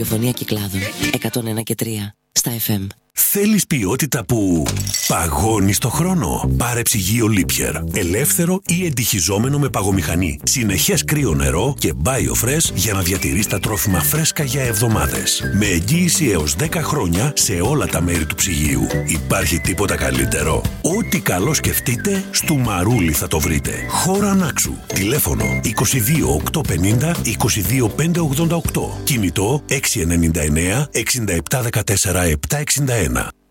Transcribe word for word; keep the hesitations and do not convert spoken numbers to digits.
ραδιοφωνία Κυκλάδων εκατόν ένα και τρία στα εφ εμ. Θέλεις ποιότητα που παγώνει στο χρόνο? Πάρε ψυγείο Lipier. Ελεύθερο ή εντυχιζόμενο με παγομηχανή. Συνεχές κρύο νερό και BioFresh για να διατηρείς τα τρόφιμα φρέσκα για εβδομάδες. Με εγγύηση έως δέκα χρόνια σε όλα τα μέρη του ψυγείου. Υπάρχει τίποτα καλύτερο? Ό,τι καλό σκεφτείτε, στο Μαρούλι θα το βρείτε. Χώρα Ανάξου. Τηλέφωνο είκοσι δύο οκτακόσια πενήντα είκοσι δύο πεντακόσια ογδόντα οκτώ. Κινητό έξι εννιά εννιά εξήντα επτά δεκατέσσερα επτακόσια εξήντα ένα.